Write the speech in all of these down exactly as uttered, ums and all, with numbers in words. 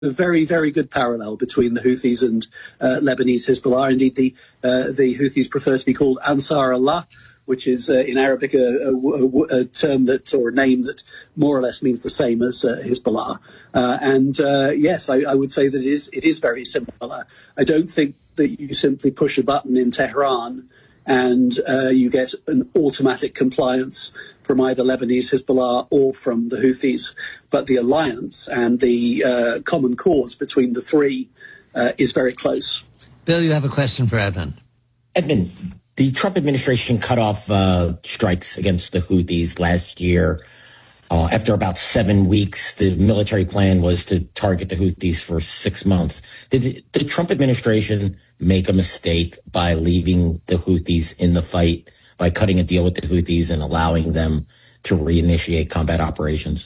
a very, very good parallel between the Houthis and uh, Lebanese Hezbollah. Indeed, the uh, the Houthis prefer to be called Ansar Allah, which is uh, in Arabic a, a, a term that, or a name that more or less means the same as uh, Hezbollah. Uh, and uh, yes, I, I would say that it is, it is very similar. I don't think that you simply push a button in Tehran and uh, you get an automatic compliance from either Lebanese Hezbollah or from the Houthis. But the alliance and the uh, common cause between the three uh, is very close. Bill, you have a question for Edmund. Edmund, the Trump administration cut off uh, strikes against the Houthis last year. Uh, after about seven weeks, the military plan was to target the Houthis for six months. Did the Trump administration make a mistake by leaving the Houthis in the fight, by cutting a deal with the Houthis and allowing them to reinitiate combat operations?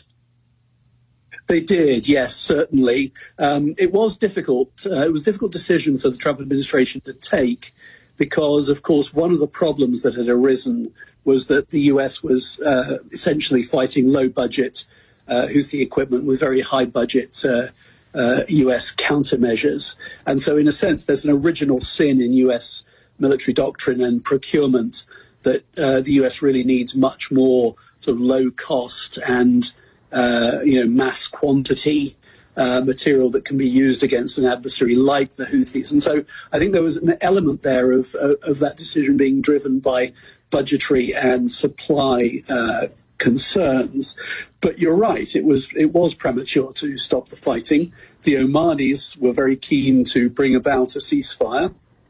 They did, yes, certainly. Um, it was difficult. Uh, it was a difficult decision for the Trump administration to take because, of course, one of the problems that had arisen was that the U S was uh, essentially fighting low-budget uh, Houthi equipment with very high-budget uh, uh, U S countermeasures. And so, in a sense, there's an original sin in U S military doctrine and procurement that uh, the U S really needs much more sort of low-cost and, uh, you know, mass quantity uh, material that can be used against an adversary like the Houthis. And so I think there was an element there of, of, of that decision being driven by budgetary and supply uh, concerns. But you're right, it was it was premature to stop the fighting. The Omanis were very keen to bring about a ceasefire,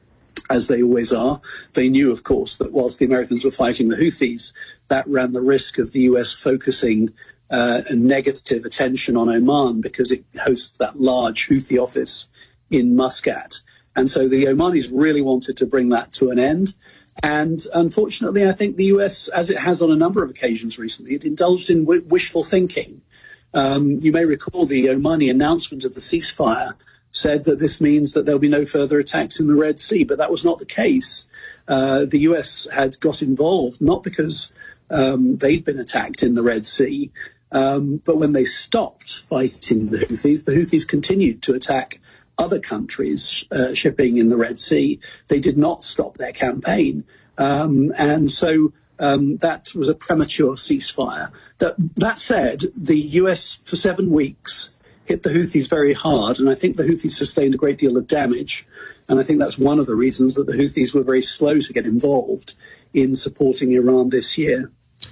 as they always are. They knew, of course, that whilst the Americans were fighting the Houthis, that ran the risk of the U S focusing uh, a negative attention on Oman because it hosts that large Houthi office in Muscat. And so the Omanis really wanted to bring that to an end. And unfortunately, I think the U S, as it has on a number of occasions recently, it indulged in w- wishful thinking. Um, you may recall the Omani announcement of the ceasefire said that this means that there'll be no further attacks in the Red Sea, but that was not the case. Uh, the U S had got involved, not because um, they'd been attacked in the Red Sea, um, but when they stopped fighting the Houthis, the Houthis continued to attack other countries uh, shipping in the Red Sea. They did not stop their campaign. Um, and so um, that was a premature ceasefire. That, that said, the U S for seven weeks hit the Houthis very hard, and I think the Houthis sustained a great deal of damage. And I think that's one of the reasons that the Houthis were very slow to get involved in supporting Iran this year.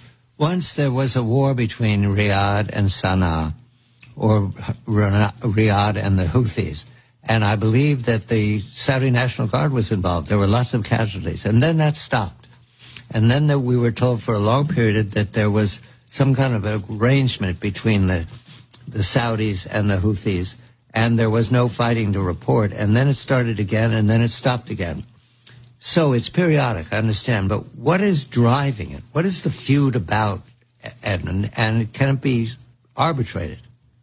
Once there was a war between Riyadh and Sana'a, or Riyadh and the Houthis, and I believe that the Saudi National Guard was involved. There were lots of casualties, and then that stopped. And then there, we were told for a long period that there was some kind of arrangement between the the Saudis and the Houthis, and there was no fighting to report, and then it started again, and then it stopped again. So it's periodic, I understand, but what is driving it? What is the feud about, Edmund, and can it be arbitrated?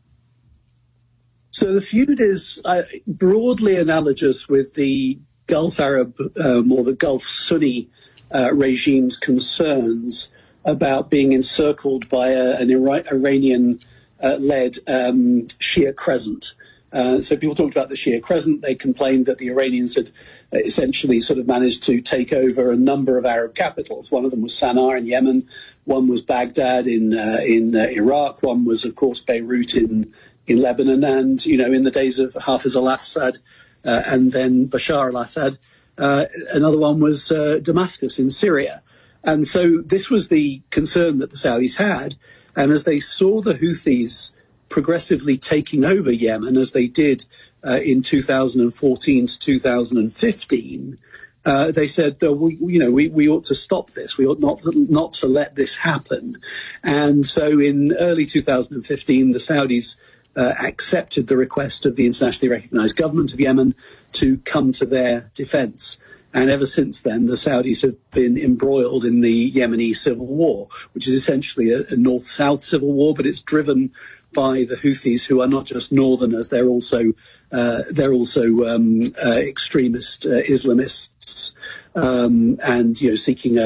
So the feud is uh, broadly analogous with the Gulf Arab um, or the Gulf Sunni uh, regime's concerns about being encircled by a, an Ira- Iranian Uh, led um, Shia Crescent. Uh, so people talked about the Shia Crescent. They complained that the Iranians had uh, essentially sort of managed to take over a number of Arab capitals. One of them was Sana'a in Yemen. One was Baghdad in uh, in uh, Iraq. One was, of course, Beirut in in Lebanon. And, you know, in the days of Hafiz al-Assad uh, and then Bashar al-Assad, uh, another one was uh, Damascus in Syria. And so this was the concern that the Saudis had. And as they saw the Houthis progressively taking over Yemen, as they did uh, in two thousand fourteen to two thousand fifteen, uh, they said, oh, we, you know, we, we ought to stop this. We ought not, not to let this happen. And so in early two thousand fifteen, the Saudis uh, accepted the request of the internationally recognized government of Yemen to come to their defense. And ever since then, the Saudis have been embroiled in the Yemeni civil war, which is essentially a, a north-south civil war, but it's driven by the Houthis, who are not just northerners; they're also uh, they're also um, uh, extremist uh, Islamists, um, and you know seeking a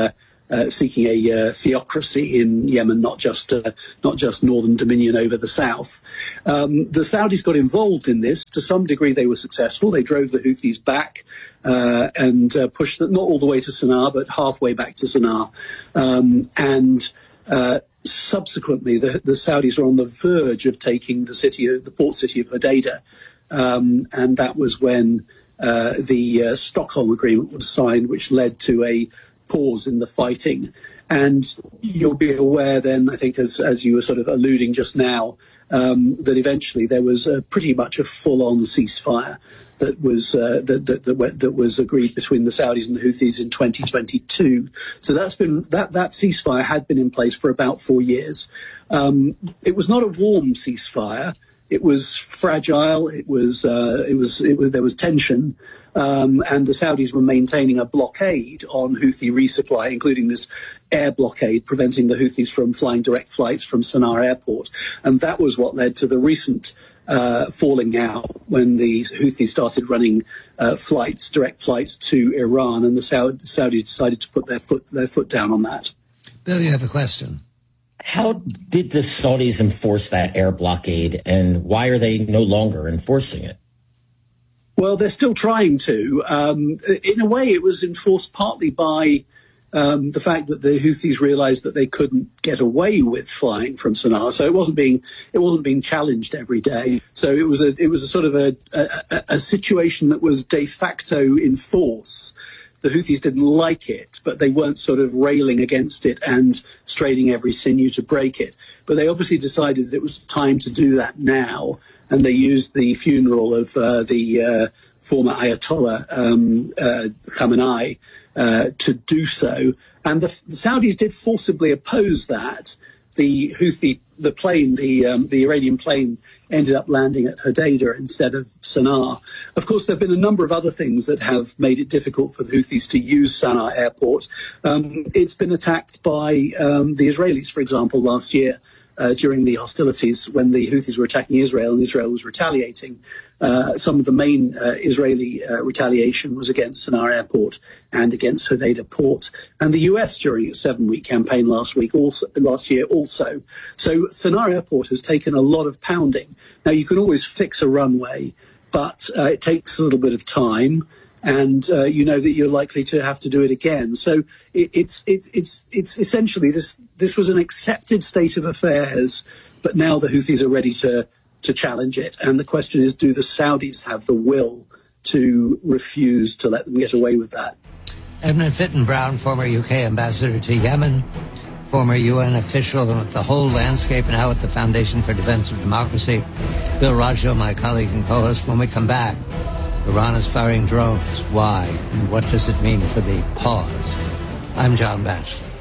uh, seeking a uh, theocracy in Yemen, not just uh, not just northern dominion over the south. Um, the Saudis got involved in this. To some degree, they were successful. They drove the Houthis back uh, and uh, pushed them, not all the way to Sana'a, but halfway back to Sana'a. Um, and uh, subsequently, the, the Saudis were on the verge of taking the city, the port city of Hodeidah. Um, and that was when uh, the uh, Stockholm Agreement was signed, which led to a pause in the fighting. And you'll be aware then, I think, as, as you were sort of alluding just now, um, that eventually there was a, pretty much a full-on ceasefire that was uh, that, that, that, that was agreed between the Saudis and the Houthis in twenty twenty-two. So that's been that that ceasefire had been in place for about four years. Um, it was not a warm ceasefire. It was fragile. It was uh, it was it was there was tension. Um, and the Saudis were maintaining a blockade on Houthi resupply, including this air blockade, preventing the Houthis from flying direct flights from Sana'a airport. And that was what led to the recent uh, falling out when the Houthis started running uh, flights, direct flights to Iran, and the Saud- Saudis decided to put their foot their foot down on that. Bill, you have a question. How did the Saudis enforce that air blockade, and why are they no longer enforcing it? Well, they're still trying to. Um, in a way, it was enforced partly by um, the fact that the Houthis realised that they couldn't get away with flying from Sana'a, so it wasn't being it wasn't being challenged every day. So it was a it was a sort of a, a, a situation that was de facto in force. The Houthis didn't like it, but they weren't sort of railing against it and straining every sinew to break it. But they obviously decided that it was time to do that now. And they used the funeral of uh, the uh, former Ayatollah um, uh, Khamenei uh, to do so. And the, the Saudis did forcibly oppose that. The Houthi, the plane, the um, the Iranian plane ended up landing at Hodeidah instead of Sana'a. Of course, there have been a number of other things that have made it difficult for the Houthis to use Sana'a airport. Um, it's been attacked by um, the Israelis, for example, last year. Uh, during the hostilities when the Houthis were attacking Israel and Israel was retaliating. Uh, some of the main uh, Israeli uh, retaliation was against Sana'a airport and against Hodeidah port. And the U S during its seven-week campaign last week, also last year also. So Sana'a airport has taken a lot of pounding. Now, you can always fix a runway, but uh, it takes a little bit of time. And uh, you know that you're likely to have to do it again. So it, it's it, it's it's essentially this this was an accepted state of affairs, but now the Houthis are ready to to challenge it. And the question is, do the Saudis have the will to refuse to let them get away with that? Edmund Fitton-Brown, former U K ambassador to Yemen, former U N official with the whole landscape now at the Foundation for Defense of Democracy. Bill Raggio, my colleague and co-host. When we come back, Iran is firing drones. Why? And what does it mean for the pause? I'm John Batchelor.